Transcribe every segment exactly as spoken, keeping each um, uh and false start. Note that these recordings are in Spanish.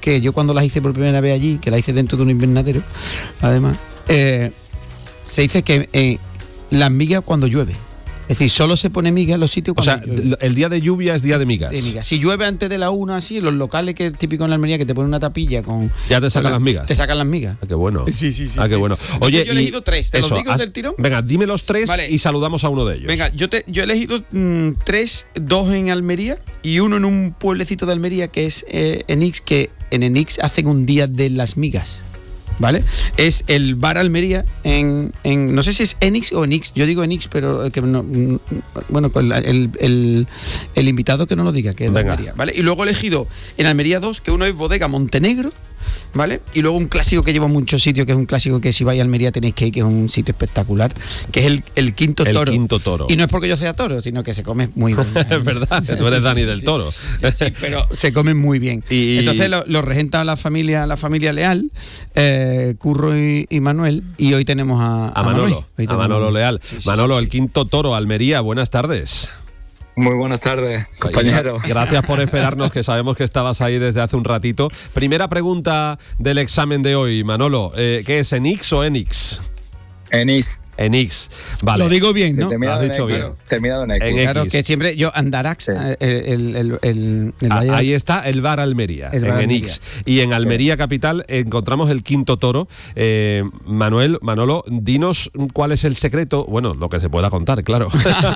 que yo cuando las hice por primera vez allí, que las hice dentro de un invernadero, además, eh, se dice que eh, las migas cuando llueve. Es decir, solo se pone miga en los sitios cuando O sea, llueve. el día de lluvia es día de migas. De migas. Si llueve antes de la una, así, en los locales que es típico en la Almería, que te ponen una tapilla con... Ya te sacan la, las migas. Te sacan las migas. Ah, qué bueno. Sí, sí, sí. Ah, qué sí. bueno. Entonces, Oye, yo he elegido tres. ¿Te eso, los digo has, del tirón? Venga, dime los tres, vale, y saludamos a uno de ellos. Venga, yo, te, yo he elegido mmm, tres, dos en Almería y uno en un pueblecito de Almería que es eh, Enix, que en Enix hacen un día de las migas. ¿Vale? Es el bar Almería en, en no sé si es Enix o Enix, yo digo Enix, pero que no, bueno, el, el, el, el invitado que no lo diga, que es de Almería, ¿vale? Y luego he elegido en Almería dos, que uno es Bodega Montenegro, ¿vale? Y luego un clásico que lleva muchos sitios, que es un clásico que si vais a Almería tenéis que ir, que es un sitio espectacular, que es el, el Quinto el Toro. Quinto Toro. Y no es porque yo sea toro, sino que se come muy bien. Es verdad, que tú eres sí, Dani sí, del sí, Toro. Sí, sí, pero se come muy bien. Y... Entonces lo, lo regenta la familia, la familia Leal, eh, Curro y, y Manuel, y hoy tenemos a, a, a Manolo, hoy a Manolo Leal. Sí, sí, Manolo, sí, sí. el Quinto Toro, Almería, buenas tardes. Muy buenas tardes, compañeros. Gracias por esperarnos, que sabemos que estabas ahí desde hace un ratito. Primera pregunta del examen de hoy, Manolo. Eh, ¿Qué es, Enix o Enix? Enix. Enix, vale. Lo digo bien, ¿no? Sí, Lo has dicho X, bien. claro, terminado en X. En claro, X. que siempre yo Andarax, sí. el, el, el, el, el ah, ahí está el bar Almería, el en bar Enix. Almería. Y en Almería capital encontramos el Quinto Toro. Eh, Manuel, Manolo, dinos cuál es el secreto, bueno, lo que se pueda contar, claro,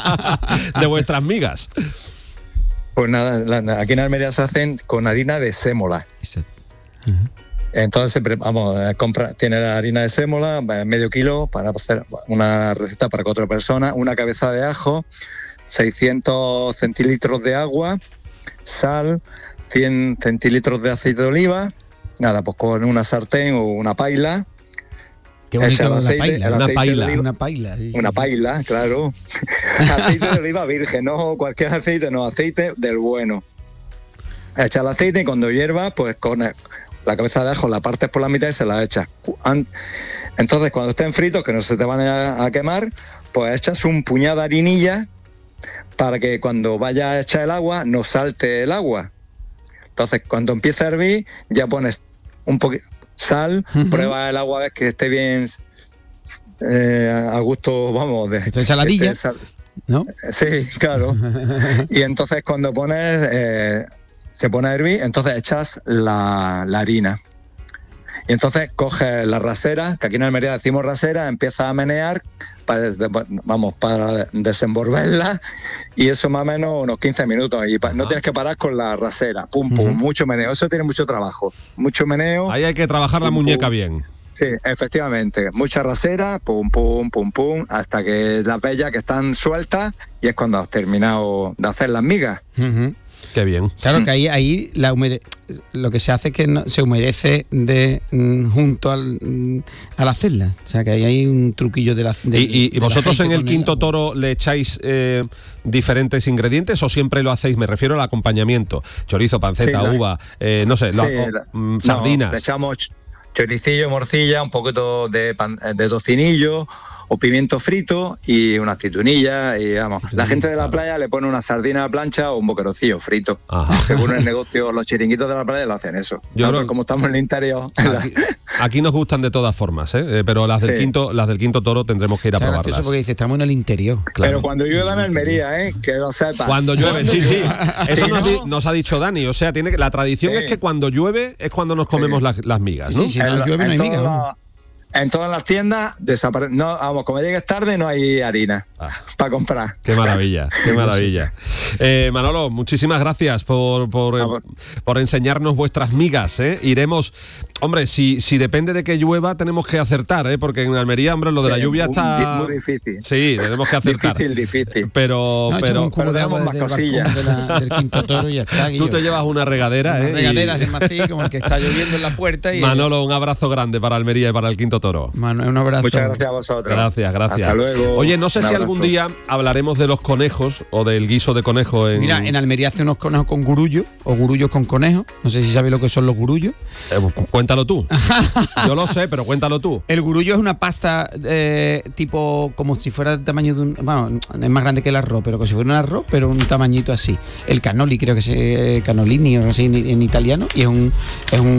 de vuestras migas. Pues nada, la, aquí en Almería se hacen con harina de sémola. Uh-huh. Entonces, vamos, compra, tiene la harina de sémola, medio kilo para hacer una receta para cuatro personas, una cabeza de ajo, seiscientos centilitros de agua, sal, cien centilitros de aceite de oliva, nada, pues con una sartén o una paila. Qué bonito el aceite, paila, el una, aceite paila. De oliva, una paila. Sí, una sí. paila, claro. Aceite de oliva virgen, no cualquier aceite, no, aceite del bueno. Echa el aceite y cuando hierva, pues con la cabeza de ajo la partes por la mitad y se la echas. Entonces, cuando estén fritos, que no se te van a, a quemar, pues echas un puñado de harinilla para que cuando vaya a echar el agua, no salte el agua. Entonces, cuando empiece a hervir, ya pones un poquito sal, uh-huh. Prueba el agua, ves que esté bien eh, a gusto, vamos, de esta ensaladilla, sal, ¿no? Sí, claro. Y entonces cuando pones, eh, se pone a hervir, entonces echas la, la harina. Y entonces coges la rasera, que aquí en Almería decimos rasera, empiezas a menear, para, vamos, para desenvolverla, y eso más o menos unos quince minutos. Y pa, no tienes que parar con la rasera, pum, pum, uh-huh. Mucho meneo. Eso tiene mucho trabajo, mucho meneo. Ahí hay que trabajar la pum, muñeca pum. bien. Sí, efectivamente. Mucha rasera, pum, pum, pum, pum, hasta que las bellas que están sueltas, y es cuando has terminado de hacer las migas. Uh-huh. Qué bien. Claro que ahí, ahí la humede- lo que se hace es que no, se humedece de mm, junto al, mm, al hacerla. O sea que ahí hay un truquillo de la de, ¿Y, y, y vosotros en el Quinto el Toro le echáis eh, diferentes ingredientes o siempre lo hacéis? Me refiero al acompañamiento. Chorizo, panceta, sí, las, uva, eh, no sé, sí, lo, la, mm, sardinas. No, le echamos choricillo, morcilla, un poquito de, pan, de tocinillo o pimiento frito y una aceitunilla y vamos. La gente de la playa le pone una sardina a la plancha o un boquerocillo frito. Ajá. Según el negocio, los chiringuitos de la playa lo hacen eso. Yo Nosotros, creo... como estamos en el interior... Aquí, aquí nos gustan de todas formas, ¿eh? Pero las del, sí. quinto, las del Quinto Toro tendremos que ir a Está probarlas. porque dice, estamos en el interior. Claro. Pero cuando llueva en Almería, ¿eh? Que lo sepas. Cuando llueve, sí, sí. Eso ¿Sí, nos, no? di, nos ha dicho Dani. O sea, tiene que, la tradición sí. es que cuando llueve es cuando nos comemos sí. las, las migas, ¿no? Sí, sí, si no llueve no hay migas. La... En todas las tiendas desaparece. No, vamos, como llegues tarde no hay harina ah, para comprar. Qué maravilla, qué maravilla. Eh, Manolo, muchísimas gracias por por, eh, por enseñarnos vuestras migas. ¿eh? Iremos, hombre, si si depende de que llueva tenemos que acertar, ¿eh? Porque en Almería, hombre, lo de sí, la lluvia muy, está muy difícil. Sí, tenemos que acertar. Difícil, difícil. Pero, no, pero, un cubo de agua más cosillas. De la, del Quinto Toro y ya está. Tú te llevas una regadera, una ¿eh? regadera y... de mací, como el que está lloviendo en la puerta. Y Manolo, un abrazo grande para Almería y para el Quinto Toro. Manu, un abrazo. Muchas gracias a vosotros. Gracias, gracias. Hasta luego. Oye, no sé si algún día hablaremos de los conejos o del guiso de conejo en... Mira, en Almería hace unos conejos con gurullo o gurullos con conejo. No sé si sabes lo que son los gurullos. Eh, cuéntalo tú. Yo lo sé, pero cuéntalo tú. El gurullo es una pasta eh, tipo como si fuera del tamaño de un... Bueno, es más grande que el arroz, pero como si fuera un arroz, pero un tamañito así. El cannoli, creo que es eh, cannolini o así en, en italiano. Y es un... Es un